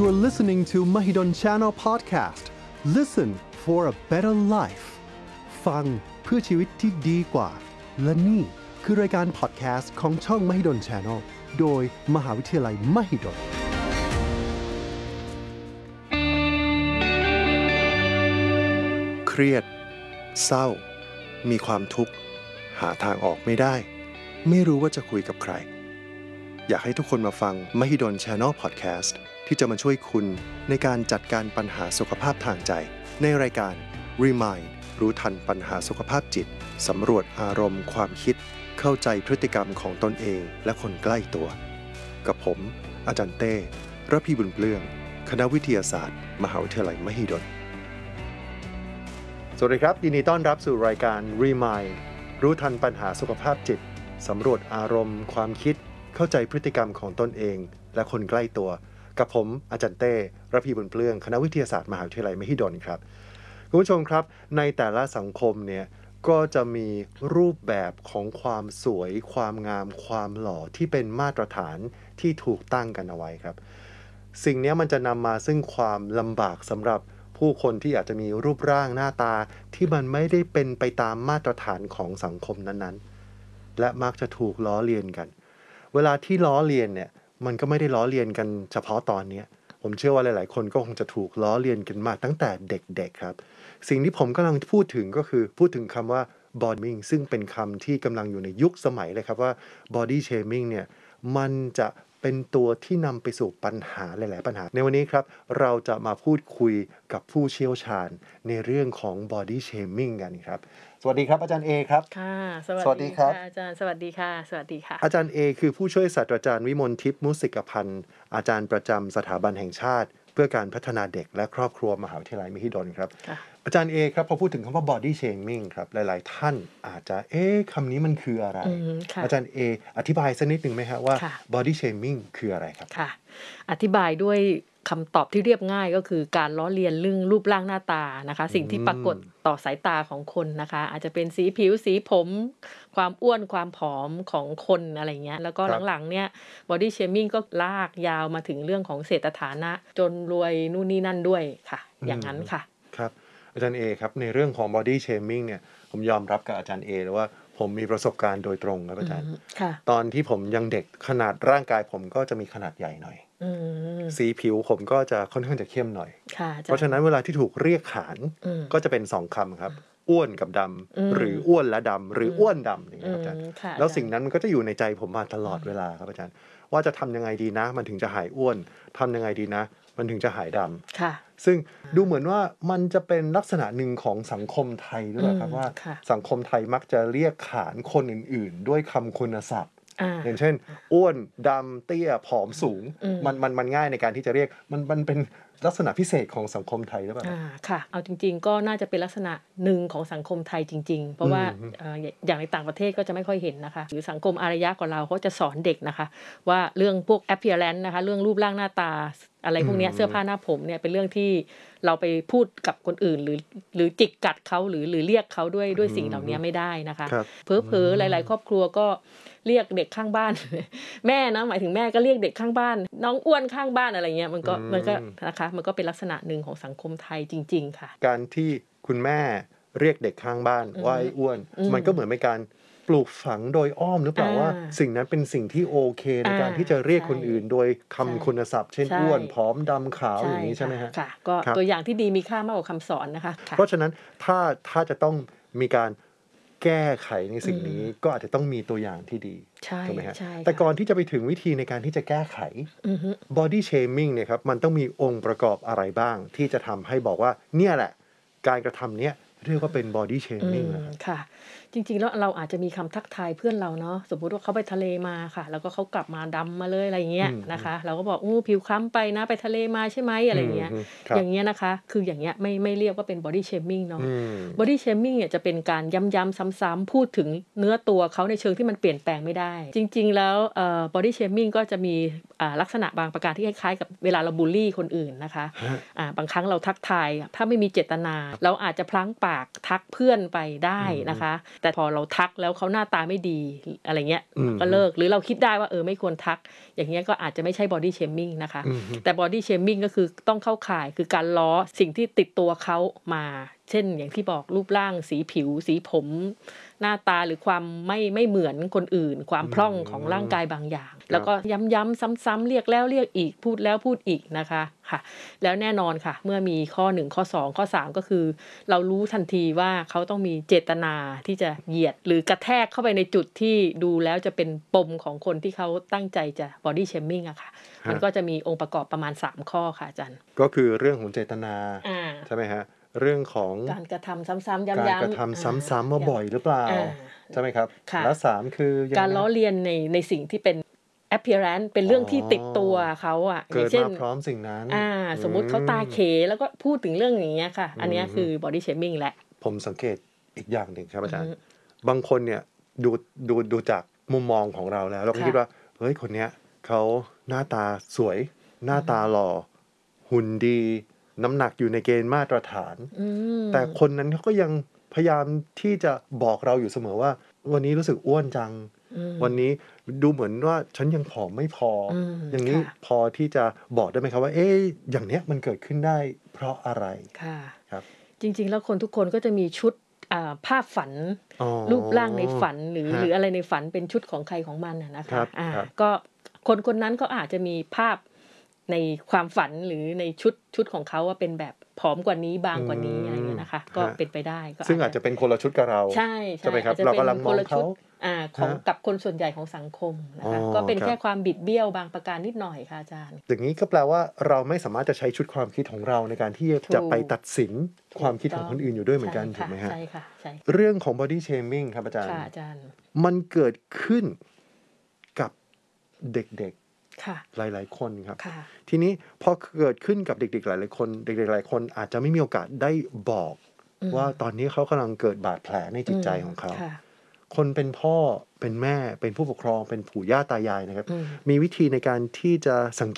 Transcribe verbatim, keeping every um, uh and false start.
are listening to Mahidol Channel Podcast. Listen for a better life. ฟังเพื่อชีวิตที่ดีกว่าและนี่คือรายการพอดแคสต์ของช่อง Mahidol Channel โดยมหาวิทยาลัย Mahidolเครียดเศร้ามีความทุกข์หาทางออกไม่ได้ไม่รู้ว่าจะคุยกับใครอยากให้ทุกคนมาฟัง Mahidol Channel Podcast ที่จะมาช่วยคุณในการจัดการปัญหาสุขภาพทางใจในรายการ Remind รู้ทันปัญหาสุขภาพจิตสำรวจอารมณ์ความคิดเข้าใจพฤติกรรมของตนเองและคนใกล้ตัวกับผมอาจารย์เต้ระพีบุญเปลื้องคณะวิทยาศาสตร์มหาวิทยาลัย Mahidol สวัสดีครับยินดีต้อนรับสู่รายการ Remind รู้ทันปัญหาสุขภาพจิตสำรวจอารมณ์ความคิดเข้าใจพฤติกรรมของตนเองและคนใกล้ตัวกับผมอาจารย์เต้ระพีบุญเปลื้องคณะวิทยาศาสตร์มหาวิทยาลัย Mahidol ครับคุณผู้ชมครับในแต่ละสังคมเนี่ยก็จะมีรูปแบบของความสวยความงามความหล่อที่เป็นมาตรฐานที่ถูกตั้งกันเอาไว้ครับสิ่งนี้มันจะนำมาซึ่งความลำบากสำหรับผู้คนที่อาจจะมีรูปร่างหน้าตาที่มันไม่ได้เป็นไปตามมาตรฐานของสังคมนั้นๆและมักจะถูกล้อเลียนกันเวลาที่ล้อเลียนเนี่ยมันก็ไม่ได้ล้อเลียนกันเฉพาะตอนนี้ผมเชื่อว่าหลายๆคนก็คงจะถูกล้อเลียนกันมาตั้งแต่เด็กๆครับสิ่งที่ผมกำลังพูดถึงก็คือพูดถึงคำว่า body shaming ซึ่งเป็นคำที่กำลังอยู่ในยุคสมัยเลยครับว่า body shaming เนี่ยมันจะเป็นตัวที่นำไปสู่ปัญหาหลายๆปัญหาในวันนี้ครับเราจะมาพูดคุยกับผู้เชี่ยวชาญในเรื่องของ body shaming กันครับสวัสดีครับอาจารย์เอครับค่ะสวัสดีครับอาจารย์สวัสดีค่ะสวัสดีค่ะอาจารย์เอคือผู้ช่วยศาสตราจารย์วิมลทิพย์มุสิกพันธ์อาจารย์ประจำสถาบันแห่งชาติเพื่อการพัฒนาเด็กและครอบครัวมหาวิทยาลัย Mahidol ครับอาจารย์เอครับพอพูดถึงคำว่า body shaming ครับหลายๆท่านอาจจะเอ๊ะคำนี้มันคืออะไรอาจารย์เออธิบายสักนิดนึงไหมครับว่า body shaming คืออะไรครับค่ะอธิบายด้วยคำตอบที่เรียบง่ายก็คือการล้อเลียนเรื่องรูปร่างหน้าตานะคะสิ่งที่ปรากฏต่อสายตาของคนนะคะอาจจะเป็นสีผิวสีผมความอ้วนความผอมของคนอะไรเงี้ยแล้วก็หลังๆเนี่ย body shaming ก็ลากยาวมาถึงเรื่องของเศรษฐฐานะจนรวยนู่นนี่นั่นด้วยค่ะอย่างนั้นค่ะครับอาจารย์เอครับในเรื่องของ body shaming เนี่ยผมยอมรับกับอาจารย์เอเลยว่าผมมีประสบการณ์โดยตรงครับอาจารย์ตอนที่ผมยังเด็กขนาดร่างกายผมก็จะมีขนาดใหญ่หน่อยสีผิวผมก็จะค่อนข้างจะเข้มหน่อยเพราะฉะนั้นเวลาที่ถูกเรียกขานก็จะเป็นสองคำครับอ้วนกับดำหรืออ้วนและดำหรืออ้วนดำอย่างเงี้ยครับอาจารย์แล้วสิ่งนั้นมันก็จะอยู่ในใจผมมาตลอดเวลาครับอาจารย์ว่าจะทำยังไงดีนะมันถึงจะหายอ้วนทำยังไงดีนะมันถึงจะหายดำซึ่งดูเหมือนว่ามันจะเป็นลักษณะหนึ่งของสังคมไทยด้วยครับว่าสังคมไทยมักจะเรียกขานคนอื่นๆด้วยคำคุณศัพท์อย่างเช่นอ้วนดำเตี้ยผอมสูงมันมันมันง่ายในการที่จะเรียกมันมันเป็นลักษณะพิเศษของสังคมไทยหรือเปล่าอ่าค่ะเอาจริงๆก็น่าจะเป็นลักษณะหนึ่งของสังคมไทยจริงๆเพราะว่าอย่างในต่างประเทศก็จะไม่ค่อยเห็นนะคะหรือสังคมอารยะของเราเขาจะสอนเด็กนะคะว่าเรื่องพวก appearance นะคะเรื่องรูปร่างหน้าตาอะไรพวกนี้เสื้อผ้าหน้าผมเนี่ยเป็นเรื่องที่เราไปพูดกับคนอื่นหรือหรือจิกกัดเขาหรือหรือเรียกเขาด้วยด้วยสิ่งเหล่านี้ไม่ได้นะคะเผลอๆหลายๆครอบครัวก็เรียกเด็กข้างบ้านแม่นะหมายถึงแม่ก็เรียกเด็กข้างบ้านน้องอ้วนข้างบ้านอะไรเงี้ยมันก็มันก็นะคะมันก็เป็นลักษณะหนึ่งของสังคมไทยจริงๆค่ะการที่คุณแม่เรียกเด็กข้างบ้านว่าไอ้อ้วนมันก็เหมือนเป็นการปลูกฝังโดยอ้อมหรือเปล่าว่าสิ่งนั้นเป็นสิ่งที่โอเคในการที่จะเรียกคนอื่นโดยคำคุณศัพท์เช่นอ้วนผอมดำขาวอย่างนี้ใช่ไหมฮะค่ะก็ตัวอย่างที่ดีมีค่ามากกว่าคำสอนนะคะเพราะฉะนั้นถ้าถ้าจะต้องมีการแก้ไขในสิ่งนี้ก็อาจจะต้องมีตัวอย่างที่ดีถูกไหมฮะแต่ก่อนที่จะไปถึงวิธีในการที่จะแก้ไข body shaming เนี่ยครับมันต้องมีองค์ประกอบอะไรบ้างที่จะทำให้บอกว่าเนี่ยแหละการกระทำเนี้ยเรียกว่าเป็น body shaming นะครับค่ะจริงๆแล้วเราอาจจะมีคำทักทายเพื่อนเราเนาะสมมุติว่าเขาไปทะเลมาค่ะแล้วก็เขากลับมาดำมาเลยอะไรเงี้ยนะคะเราก็บอกอู้ผิวคล้ำไปนะไปทะเลมาใช่ไหมอะไรเงี้ยอย่างเงี้ยนะคะคืออย่างเงี้ยไม่ไม่เรียกว่าเป็น body shaming เนาะ body shaming เนี่ยจะเป็นการย้ำๆซ้ำๆพูดถึงเนื้อตัวเขาในเชิงที่มันเปลี่ยนแปลงไม่ได้จริงๆแล้วเอ่อ body shaming ก็จะมีอ่าลักษณะบางประการที่คล้ายๆกับเวลาเราบูลลี่คนอื่นนะคะอ่าบางครั้งเราทักทายถ้าไม่มีเจตนาเราอาจจะพลั้งปากทักเพื่อนไปได้นะคะแต่พอเราทักแล้วเขาหน้าตาไม่ดีอะไรเงี้ยอืมก็เลิกหรือเราคิดได้ว่าเออไม่ควรทักอย่างเงี้ยก็อาจจะไม่ใช่ body shaming นะคะอืมแต่ body shaming ก็คือต้องเข้าข่ายคือการล้อสิ่งที่ติดตัวเขามา เช่นอย่างที่บอกรูปร่างสีผิวสีผมหน้าตาหรือความไม่ไม่เหมือนคนอื่น ความพร่องของร่างกายบางอย่าง แล้วก็ย้ำๆซ้ำๆเรียกแล้วเรียกอีกพูดแล้วพูดอีกนะคะค่ะแล้วแน่นอนค่ะเมื่อมีข้อหนึ่งข้อสองข้อสามก็คือเรารู้ทันทีว่าเขาต้องมีเจตนาที่จะเหยียดหรือกระแทกเข้าไปในจุดที่ดูแล้วจะเป็นปมของคนที่เขาตั้งใจจะ body shaming อะค่ะมันก็จะมีองค์ประกอบประมาณสามข้อค่ะอาจารย์ก็คือเรื่องของเจตนาอ่าใช่ไหมฮะเรื่องของการกระทำซ้ำๆย้ำๆการกระทำซ้ำๆมาบ่อยหรือเปล่าอ่าใช่ไหมครับค่ะแล้วสามคือยังไงการล้อเลียนในในสิ่งที่เป็น appearance เป็นเรื่องที่ติดตัวเขาอ่ะอเกิย่าดงเช่นมาพร้อมสิ่งนั้นอ่าสมมุติเขาตาเขแล้วก็พูดถึงเรื่องอย่างเงี้ยค่ะ อันเนี้ยคือ body shaming แหละผมสังเกตอีกอย่างหนึ่งครับอาจารอืย์อฮึบางคนเนี่ยดูดูดูจากมุมมองของเราแล้วเราก็ค่ะคิดว่าเฮ้ยคนเนี้ยเขาหน้าตาสวย หน้าตาหล่อหุ่นดี น้ำหนักอยู่ในเกณฑ์มาตรฐานอืมแต่คนนั้นเขาก็ยังพยายามที่จะบอกเราอยู่เสมอว่า วันนี้รู้สึกอ้วนจังอืมวันนี้ดูเหมือนว่าฉันยังผอมไม่พออมอย่างนี้ค่ะพอที่จะบอกได้ไหมครับว่า เอ๊ะอย่างเนี้ยมันเกิดขึ้นได้เพราะอะไรค่ะครับจริงๆแล้วคนทุกคนก็จะมีชุดอ่าภาพฝันอ๋อรูปร่างในฝันหรือฮะหรืออะไรในฝันเป็นชุดของใครของมันน่ะนะครัคะบอ่าครับก็คนคนนั้นก็อาจจะมีภาพในความฝันหรือในชุดชุดของเขาว่าเป็นแบบผอมกว่านี้บางกว่านี้อะไรอย่างเงี้ยนะคะ ก็ฮะเป็นไปได้ก็ซึ่งอาจจะเป็นคนละชุดกับเราใช่ใช่ไหมครับอาจจะเราเป็นกำลังมคองนละชุเขาดอ่าของฮะกับคนส่วนใหญ่ของสังคมนะคะอ๋อก็เป็นครับแค่ความบิดเบี้ยวบางประการนิดหน่อยค่ะอาจารย์อย่างนี้ก็แปลว่าเราไม่สามารถจะใช้ชุดความคิดของเราในการที่ถูกจะไปตัดสินความคิดของคนอื่นอยู่ด้วยเหมือนกันใช่ถูกไหมฮะใช่ค่ะใช่เรื่องของ body shaming ครับอาจารย์ค่ะอาจารย์มันเกิดขึ้นกับเด็กค่ะๆ หลายๆ คนครับค่ะทีนี้พอเกิดขึ้นกับเด็กๆ หลายๆ คน เด็กๆ หลายคนอาจจะไม่มีโอกาสได้บอกอืมว่าตอนนี้เขากำลังเกิดบาดแผลในจิตใจของเขาค่ะคนเป็นพ่อเป็นแม่เป็นผู้ปกครองเป็นปู่ย่าตายายนะครับอืมมีวิธีในการที่จะสัง